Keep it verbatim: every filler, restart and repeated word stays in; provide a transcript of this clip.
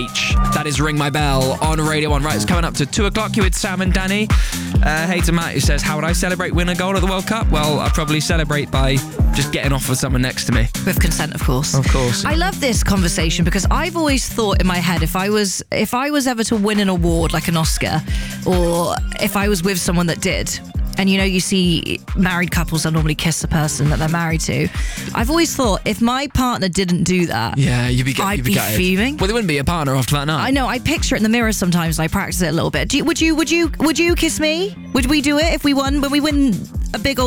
That is Ring My Bell on Radio one. Right, it's coming up to two o'clock. You with Sam and Danny. Uh, hey to Matt, who says, how would I celebrate winning a goal at the World Cup? Well, I'd probably celebrate by just getting off with someone next to me. With consent, of course. Of course. I love this conversation because I've always thought in my head, if I was if I was ever to win an award like an Oscar, or if I was with someone that did, and you know, you see married couples that normally kiss the person that they're married to. I've always thought if my partner didn't do that, yeah, you'd be, I'd you'd be, be fuming. Well, they wouldn't be a partner after that night. I know. I picture it in the mirror sometimes, and I practice it a little bit. Do you, would you? Would you? Would you kiss me? Would we do it if we won? When we win a big old